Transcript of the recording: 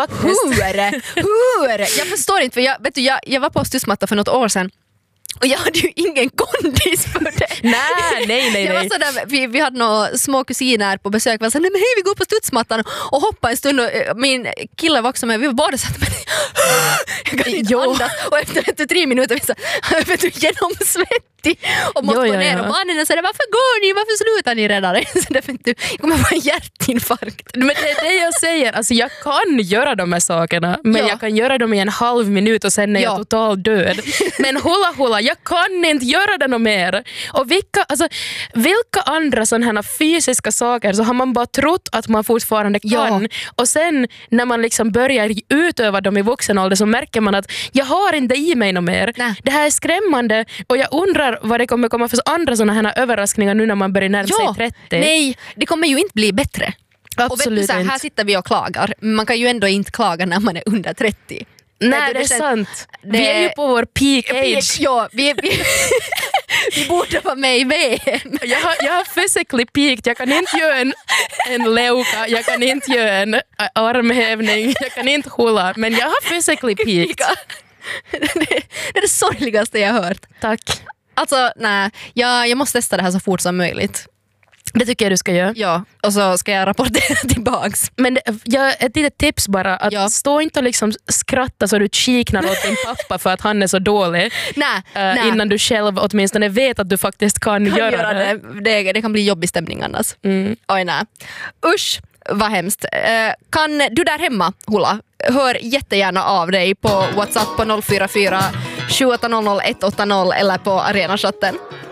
faktiskt. Hur? Jag förstår inte, för jag var på studsmatta för något år sedan. Och jag hade ju ingen kondis för det. Nej. Jag var sådär, vi hade några små kusiner på besök. Vi var såhär, nej men hej, vi går på studsmattan och hoppade en stund. Och min kille var också med, vi var båda satt med jag kan inte andas. Och efter 3 minuter vi så genomsvettig och måste gå ner. Och barnen sa, varför går ni? Varför slutar ni redan? Så därför inte, jag kommer få en hjärtinfarkt. Men det är det jag säger, alltså jag kan göra de här sakerna, men jag kan göra dem i en halv minut och sen är jag totalt död. Men hula, jag kan inte göra det något mer. Och vilka andra sådana här fysiska saker så har man bara trott att man fortfarande kan. Och sen när man liksom börjar utöva dem i vuxen ålder så märker man att jag har inte i mig något mer. Nej. Det här är skrämmande och jag undrar vad det kommer komma för andra sådana här överraskningar nu när man börjar närma sig 30. Nej, det kommer ju inte bli bättre. Absolut och här sitter vi och klagar. Man kan ju ändå inte klaga när man är under 30. Nej, det är sant. Vi är ju på vår peak age. Ja, vi borde vara med i VM. Jag har physically peaked. Jag kan inte göra en leuka. Jag kan inte göra en armhävning. Jag kan inte hula. Men jag har physically peaked. Det är det sorgligaste jag har hört. Tack. Alltså, nej. Jag måste testa det här så fort som möjligt. Det tycker jag du ska göra. Ja, och så ska jag rapportera tillbaks. Men ett litet tips bara, att stå inte och liksom skratta så du kiknar åt din pappa för att han är så dålig. Nej. Innan du själv åtminstone vet att du faktiskt kan göra det. Det kan bli jobbig stämning annars. Oj, nej. Usch, vad hemskt. Kan du där hemma, Hula, hör jättegärna av dig på WhatsApp på 044 780 180 eller på Arenachatten.